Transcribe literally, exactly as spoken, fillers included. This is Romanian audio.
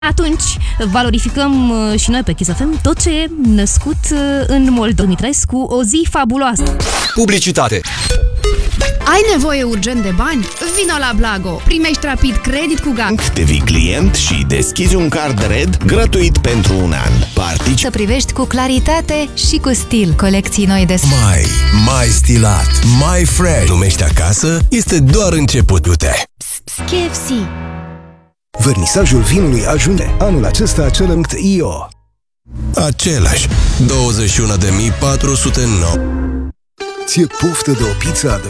Atunci valorificăm uh, și noi pe Kiss F M tot ce e născut uh, în Moldova. Dumitrescu, o zi fabuloasă. Publicitate. Ai nevoie urgent de bani? Vino la Blago! Primești rapid credit cu G A C. Devii client și deschizi un card Red gratuit pentru un an. Particip... Să privești cu claritate și cu stil colecții noi de... Mai, mai stilat, mai fresh. Numești acasă? Este doar începutul. K F C. Vernisajul vinului ajunge. Anul acesta Celent I O. Același. douăzeci și unu de mii patru sute nouă. Ție poftă de o pizza adevărată?